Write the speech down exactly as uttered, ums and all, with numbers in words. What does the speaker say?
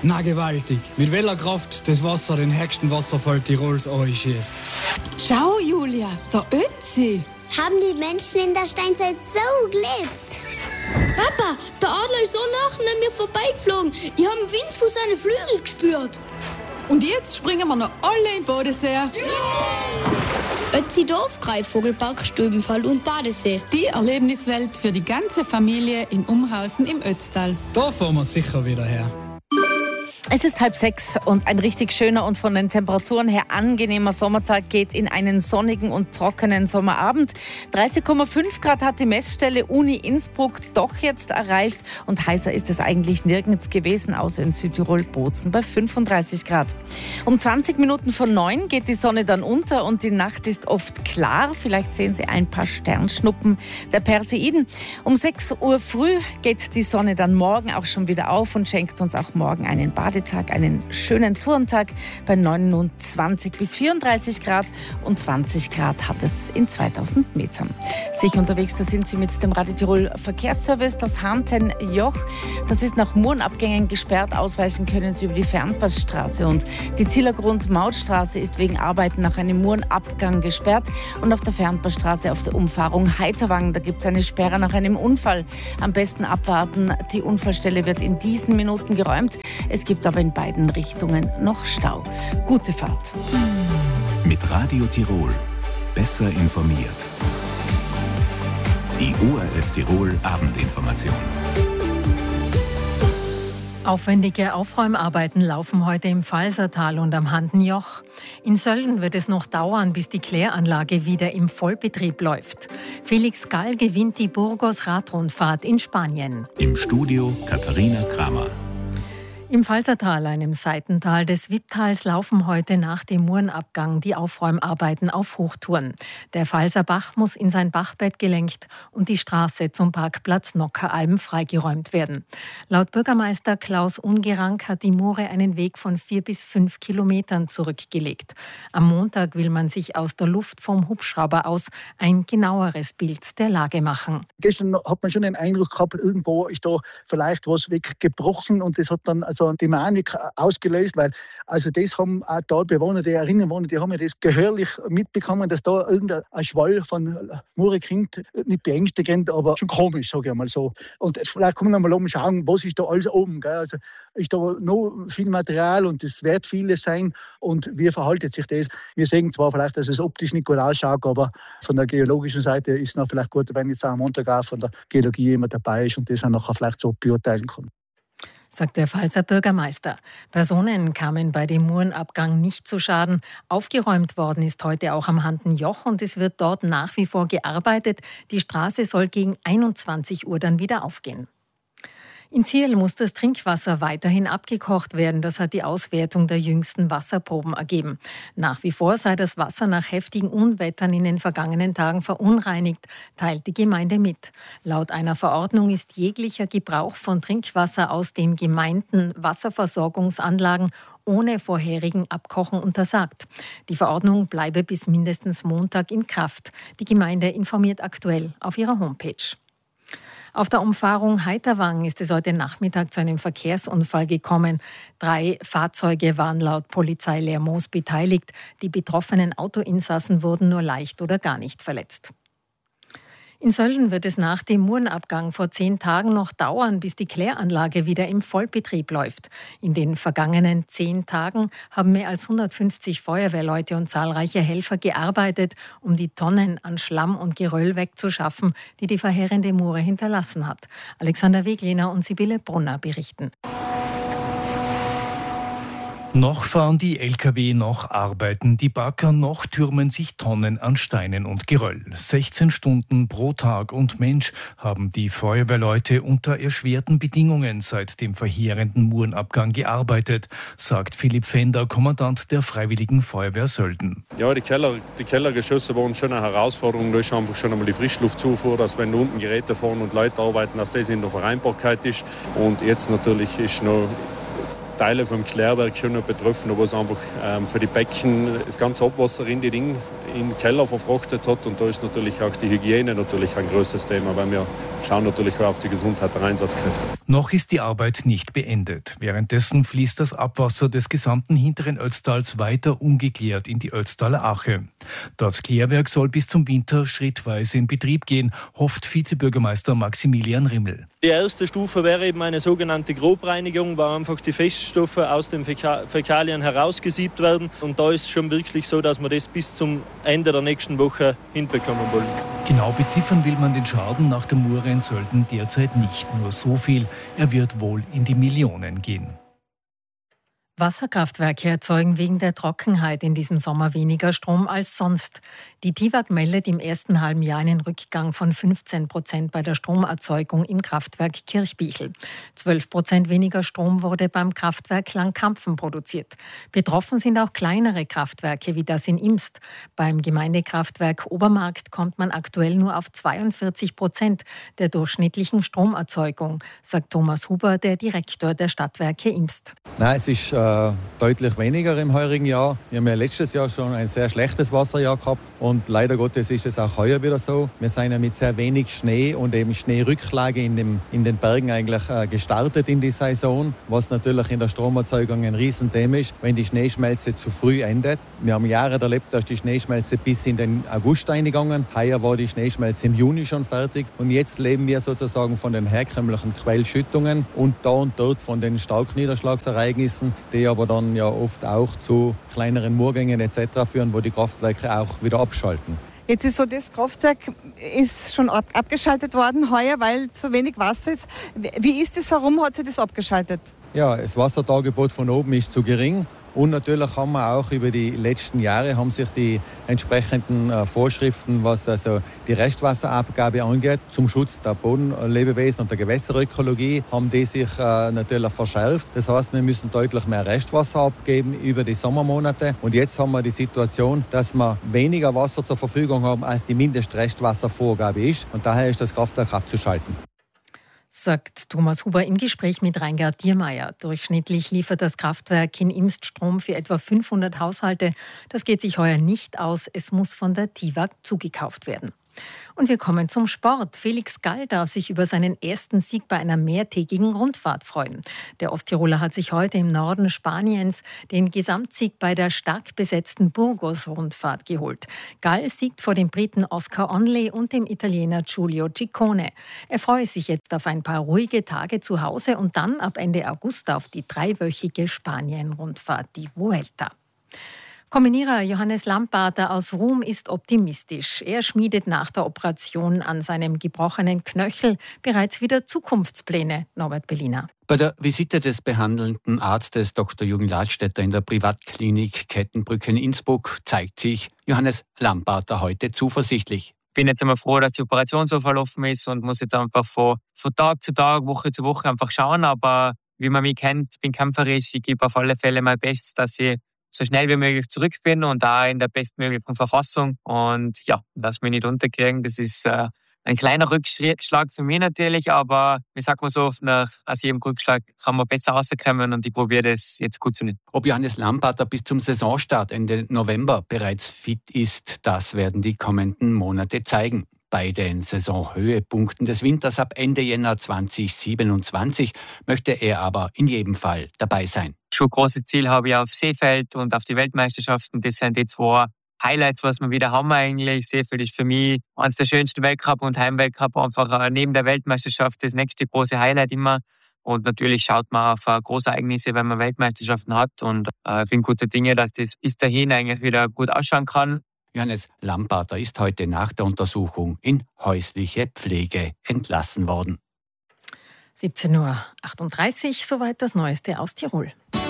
Na gewaltig. Mit welcher Kraft das Wasser den höchsten Wasserfall Tirols einschießt. Schau, Julia, der Ötzi. Haben die Menschen in der Steinzeit so gelebt? Papa, der Adler ist so nah an mir vorbeigeflogen. Ich habe den Wind von seinen Flügeln gespürt. Und jetzt springen wir noch alle in den Bodensee. Ja! Ötzi Dorf, Greifvogelpark, Stöbenfall und Badesee. Die Erlebniswelt für die ganze Familie in Umhausen im Ötztal. Da fahren wir sicher wieder her. Es ist halb sechs und ein richtig schöner und von den Temperaturen her angenehmer Sommertag geht in einen sonnigen und trockenen Sommerabend. dreißig Komma fünf Grad hat die Messstelle Uni Innsbruck doch jetzt erreicht und heißer ist es eigentlich nirgends gewesen, außer in Südtirol-Bozen bei fünfunddreißig Grad. Um zwanzig Minuten vor neun geht die Sonne dann unter und die Nacht ist oft klar. Vielleicht sehen Sie ein paar Sternschnuppen der Perseiden. Um sechs Uhr früh geht die Sonne dann morgen auch schon wieder auf und schenkt uns auch morgen einen Bad. Tag, einen schönen Tourentag bei neunundzwanzig bis vierunddreißig Grad und zwanzig Grad hat es in zweitausend Metern. Sicher unterwegs, da sind Sie mit dem Radio Tirol Verkehrsservice. Das Hahnten-Joch, das ist nach Murenabgängen gesperrt. Ausweichen können Sie über die Fernpassstraße und die Zielergrund-Mautstraße ist wegen Arbeiten nach einem Murenabgang gesperrt und auf der Fernpassstraße auf der Umfahrung Heiterwang, da gibt es eine Sperre nach einem Unfall. Am besten abwarten, die Unfallstelle wird in diesen Minuten geräumt. Es gibt aber in beiden Richtungen noch Stau. Gute Fahrt. Mit Radio Tirol. Besser informiert. Die O R F Tirol Abendinformation. Aufwendige Aufräumarbeiten laufen heute im Pfalzertal und am Hahnten-Joch. In Sölden wird es noch dauern, bis die Kläranlage wieder im Vollbetrieb läuft. Felix Gall gewinnt die Burgos Radrundfahrt in Spanien. Im Studio Katharina Kramer. Im Pfalzertal, einem Seitental des Wipptals, laufen heute nach dem Murenabgang die Aufräumarbeiten auf Hochtouren. Der Pfalzer Bach muss in sein Bachbett gelenkt und die Straße zum Parkplatz Nockeralm freigeräumt werden. Laut Bürgermeister Klaus Ungerank hat die Mure einen Weg von vier bis fünf Kilometern zurückgelegt. Am Montag will man sich aus der Luft vom Hubschrauber aus ein genaueres Bild der Lage machen. Gestern hat man schon den Eindruck gehabt, irgendwo ist da vielleicht was weggebrochen und das hat dann also die Manik ausgelöst, weil also das haben auch da Bewohner, die erinnern wohnen, die haben ja das gehörlich mitbekommen, dass da irgendein Schwall von Mure kommt. Nicht beängstigend, aber schon komisch, sage ich mal so. Und vielleicht können wir mal oben schauen, was ist da alles oben. Gell? Also ist da noch viel Material und es wird vieles sein und wie verhaltet sich das? Wir sehen zwar vielleicht, dass es optisch nicht gut ausschaut, aber von der geologischen Seite ist es noch vielleicht gut, wenn jetzt am Montag auch von der Geologie jemand dabei ist und das dann nachher vielleicht so beurteilen kann. Sagt der Pfalzer Bürgermeister. Personen kamen bei dem Murenabgang nicht zu Schaden. Aufgeräumt worden ist heute auch am Hahnten-Joch und es wird dort nach wie vor gearbeitet. Die Straße soll gegen einundzwanzig Uhr dann wieder aufgehen. In Zierl muss das Trinkwasser weiterhin abgekocht werden. Das hat die Auswertung der jüngsten Wasserproben ergeben. Nach wie vor sei das Wasser nach heftigen Unwettern in den vergangenen Tagen verunreinigt, teilt die Gemeinde mit. Laut einer Verordnung ist jeglicher Gebrauch von Trinkwasser aus den gemeinten Wasserversorgungsanlagen ohne vorherigen Abkochen untersagt. Die Verordnung bleibe bis mindestens Montag in Kraft. Die Gemeinde informiert aktuell auf ihrer Homepage. Auf der Umfahrung Heiterwang ist es heute Nachmittag zu einem Verkehrsunfall gekommen. Drei Fahrzeuge waren laut Polizei Lermoos beteiligt. Die betroffenen Autoinsassen wurden nur leicht oder gar nicht verletzt. In Sölden wird es nach dem Murenabgang vor zehn Tagen noch dauern, bis die Kläranlage wieder im Vollbetrieb läuft. In den vergangenen zehn Tagen haben mehr als hundertfünfzig Feuerwehrleute und zahlreiche Helfer gearbeitet, um die Tonnen an Schlamm und Geröll wegzuschaffen, die die verheerende Mure hinterlassen hat. Alexander Wegliner und Sibylle Brunner berichten. Noch fahren die L K W, noch arbeiten die Bagger, noch türmen sich Tonnen an Steinen und Geröll. sechzehn Stunden pro Tag und Mensch haben die Feuerwehrleute unter erschwerten Bedingungen seit dem verheerenden Murenabgang gearbeitet, sagt Philipp Fender, Kommandant der Freiwilligen Feuerwehr Sölden. Ja, die, Keller, die Kellergeschosse waren schon eine Herausforderung. Da ist einfach schon einmal die Frischluftzufuhr, dass wenn unten Geräte fahren und Leute arbeiten, dass das in der Vereinbarkeit ist. Und jetzt natürlich ist noch Teile vom Klärwerk schon noch betroffen, wo es einfach ähm, für die Becken das ganze Abwasser in die Dinge in den Keller verfrachtet hat. Und da ist natürlich auch die Hygiene natürlich ein größtes Thema, weil wir schauen natürlich auch auf die Gesundheit der Einsatzkräfte. Noch ist die Arbeit nicht beendet. Währenddessen fließt das Abwasser des gesamten hinteren Ötztals weiter ungeklärt in die Ötztaler Ache. Das Klärwerk soll bis zum Winter schrittweise in Betrieb gehen, hofft Vizebürgermeister Maximilian Rimmel. Die erste Stufe wäre eben eine sogenannte Grobreinigung, wo einfach die Feststoffe aus den Fäka- Fäkalien herausgesiebt werden. Und da ist es schon wirklich so, dass wir das bis zum Ende der nächsten Woche hinbekommen wollen. Genau beziffern will man den Schaden nach der Mure in Sölden derzeit nicht. Nur so viel, er wird wohl in die Millionen gehen. Wasserkraftwerke erzeugen wegen der Trockenheit in diesem Sommer weniger Strom als sonst. Die TIWAG meldet im ersten halben Jahr einen Rückgang von fünfzehn Prozent bei der Stromerzeugung im Kraftwerk Kirchbichel. zwölf Prozent weniger Strom wurde beim Kraftwerk Langkampfen produziert. Betroffen sind auch kleinere Kraftwerke wie das in Imst. Beim Gemeindekraftwerk Obermarkt kommt man aktuell nur auf zweiundvierzig Prozent der durchschnittlichen Stromerzeugung, sagt Thomas Huber, der Direktor der Stadtwerke Imst. Nein, es ist äh, deutlich weniger im heurigen Jahr. Wir haben ja letztes Jahr schon ein sehr schlechtes Wasserjahr gehabt und leider Gottes ist es auch heuer wieder so. Wir sind ja mit sehr wenig Schnee und eben Schneerücklage in, dem, in den Bergen eigentlich äh, gestartet in die Saison, was natürlich in der Stromerzeugung ein Riesenthema ist, wenn die Schneeschmelze zu früh endet. Wir haben Jahre erlebt, dass die Schneeschmelze bis in den August eingegangen. Heuer war die Schneeschmelze im Juni schon fertig und jetzt leben wir sozusagen von den herkömmlichen Quellschüttungen und da und dort von den Starkniederschlagsereignissen, die aber dann ja oft auch zu kleineren Murgängen et cetera führen, wo die Kraftwerke auch wieder abschalten. Jetzt ist so, das Kraftwerk ist schon ab- abgeschaltet worden heuer, weil zu wenig Wasser ist. Wie ist es, warum hat sich das abgeschaltet? Ja, das Wassertagebot von oben ist zu gering. Und natürlich haben wir auch über die letzten Jahre haben sich die entsprechenden äh, Vorschriften, was also die Restwasserabgabe angeht, zum Schutz der Bodenlebewesen und der Gewässerökologie, haben die sich äh, natürlich verschärft. Das heißt, wir müssen deutlich mehr Restwasser abgeben über die Sommermonate. Und jetzt haben wir die Situation, dass wir weniger Wasser zur Verfügung haben, als die Mindestrestwasservorgabe ist. Und daher ist das Kraftwerk abzuschalten. Sagt Thomas Huber im Gespräch mit Reingard Diermeier. Durchschnittlich liefert das Kraftwerk in Imst Strom für etwa fünfhundert Haushalte. Das geht sich heuer nicht aus. Es muss von der TIWAG zugekauft werden. Und wir kommen zum Sport. Felix Gall darf sich über seinen ersten Sieg bei einer mehrtägigen Rundfahrt freuen. Der Osttiroler hat sich heute im Norden Spaniens den Gesamtsieg bei der stark besetzten Burgos-Rundfahrt geholt. Gall siegt vor dem Briten Oscar Onley und dem Italiener Giulio Ciccone. Er freue sich jetzt auf ein paar ruhige Tage zu Hause und dann ab Ende August auf die dreiwöchige Spanien-Rundfahrt, die Vuelta. Kombinierer Johannes Lamparter aus Ruhm ist optimistisch. Er schmiedet nach der Operation an seinem gebrochenen Knöchel bereits wieder Zukunftspläne. Norbert Bellina. Bei der Visite des behandelnden Arztes Doktor Jürgen Ladstätter in der Privatklinik Kettenbrücke in Innsbruck zeigt sich Johannes Lamparter heute zuversichtlich. Ich bin jetzt einmal froh, dass die Operation so verlaufen ist und muss jetzt einfach von, von Tag zu Tag, Woche zu Woche einfach schauen. Aber wie man mich kennt, ich bin kämpferisch, ich gebe auf alle Fälle mein Bestes, dass ich so schnell wie möglich zurück bin und da in der bestmöglichen Verfassung. Und ja, lass mich nicht unterkriegen. Das ist äh, ein kleiner Rückschlag für mich natürlich, aber ich sag mal so, nach aus jedem Rückschlag kann man besser rauskommen und ich probiere das jetzt gut zu nehmen. Ob Johannes Lamparter bis zum Saisonstart Ende November bereits fit ist, das werden die kommenden Monate zeigen. Bei den Saisonhöhepunkten des Winters ab Ende Jänner zweitausendsiebenundzwanzig möchte er aber in jedem Fall dabei sein. Schon große Ziel habe ich auf Seefeld und auf die Weltmeisterschaften. Das sind die zwei Highlights, was wir wieder haben eigentlich. Seefeld ist für mich eines der schönsten Weltcup und Heimweltcup einfach neben der Weltmeisterschaft das nächste große Highlight immer. Und natürlich schaut man auf Großereignisse, wenn man Weltmeisterschaften hat. Und ich äh, bin guter Dinge, dass das bis dahin eigentlich wieder gut ausschauen kann. Johannes Lamparter ist heute nach der Untersuchung in häusliche Pflege entlassen worden. siebzehn Uhr achtunddreißig, soweit das Neueste aus Tirol.